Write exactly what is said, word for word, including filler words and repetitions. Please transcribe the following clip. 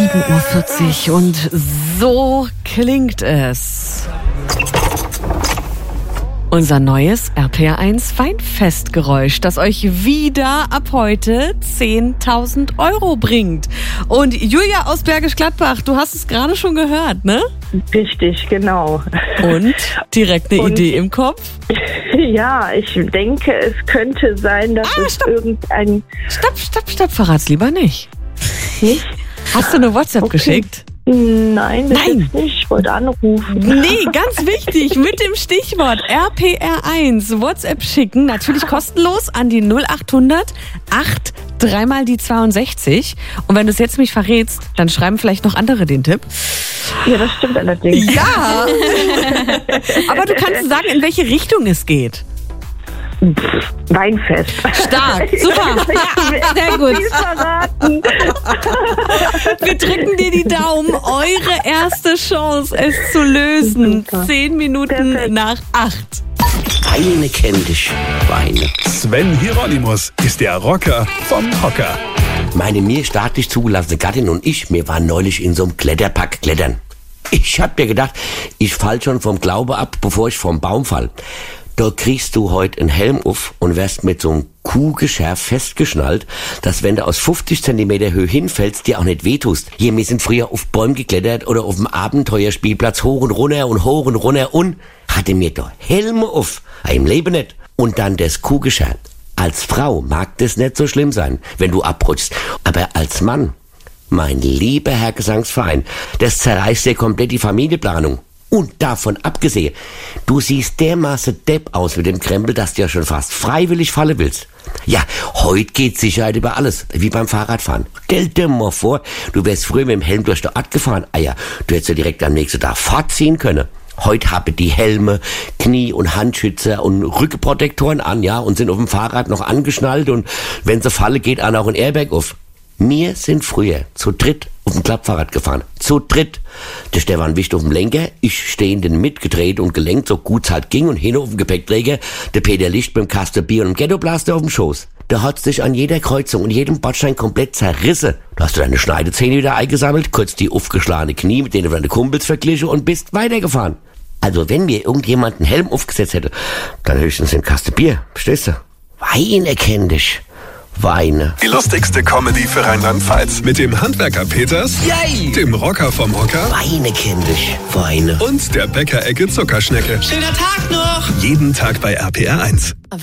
sieben Uhr vierzig und so klingt es. Unser neues R P R eins Weinfestgeräusch, das euch wieder ab heute zehntausend Euro bringt. Und Julia aus Bergisch Gladbach, du hast es gerade schon gehört, ne? Richtig, genau. Und direkt eine Und, Idee im Kopf? Ja, ich denke, es könnte sein, dass Ah, es stopp. irgendein... Stopp, stopp, stopp, verrat's lieber nicht. Nicht? Hast du eine WhatsApp Okay. geschickt? Nein, das Nein. ist nicht. Ich wollte anrufen. Nee, ganz wichtig, mit dem Stichwort R P R eins WhatsApp schicken, natürlich kostenlos an die null acht hundert acht dreimal die zweiundsechzig. Und wenn du es jetzt nicht verrätst, dann schreiben vielleicht noch andere den Tipp. Ja, das stimmt allerdings. Ja, aber du kannst sagen, in welche Richtung es geht. Weinfest. Stark, super, ja, sehr gut. Viel verraten. Wir drücken dir die Daumen. Eure erste Chance, es zu lösen. Super. Zehn Minuten Perfekt. nach acht. Weine kenn dich, Weine. Sven Hieronymus ist der Rocker vom Hocker. Meine mir staatlich zugelassene Gattin und ich, wir waren neulich in so einem Kletterpark klettern. Ich hab mir gedacht, ich fall schon vom Glaube ab, bevor ich vom Baum fall. Da kriegst du heute einen Helm auf und wirst mit so einem Kuhgeschirr festgeschnallt, dass wenn du aus fünfzig Zentimeter Höhe hinfällst, dir auch nicht wehtust. Hier, wir sind früher auf Bäumen geklettert oder auf dem Abenteuerspielplatz hoch und runter und hoch und runter und hatte mir da Helme auf. Im Leben nicht. Und dann das Kuhgeschirr. Als Frau mag das nicht so schlimm sein, wenn du abrutschst. Aber als Mann, mein lieber Herr Gesangsverein, das zerreißt dir komplett die Familienplanung. Und davon abgesehen, du siehst dermaßen Depp aus mit dem Krempel, dass du ja schon fast freiwillig fallen willst. Ja, heute geht Sicherheit über alles, wie beim Fahrradfahren. Stell dir mal vor, du wärst früher mit dem Helm durch die Ort gefahren. Ah ja, du hättest ja direkt am nächsten Tag fortziehen können. Heute haben die Helme, Knie- und Handschützer und Rückenprotektoren an, ja, und sind auf dem Fahrrad noch angeschnallt und wenn sie falle, geht einer auch ein Airbag auf. Wir sind früher zu dritt auf dem Klappfahrrad gefahren. Zu dritt. Der Stefan Wicht auf dem Lenker, ich stehe in den mitgedreht und gelenkt, so gut es halt ging, und hin auf dem Gepäckträger, der Peter Licht beim Kasten Bier und dem Ghettoblaster auf dem Schoß. Der hat sich an jeder Kreuzung und jedem Bordstein komplett zerrissen. Da hast du deine Schneidezähne wieder eingesammelt, kurz die aufgeschlagene Knie mit denen du deine Kumpels verglichen und bist weitergefahren. Also wenn mir irgendjemand einen Helm aufgesetzt hätte, dann höchstens den Kasten Bier, verstehst du? Weine kenn dich. Weine. Die lustigste Comedy für Rheinland-Pfalz. Mit dem Handwerker Peters, Yay! dem Rocker vom Hocker Weine kenn dich. Weine. und der Bäckerecke Zuckerschnecke. Schöner Tag noch! Jeden Tag bei R P R eins.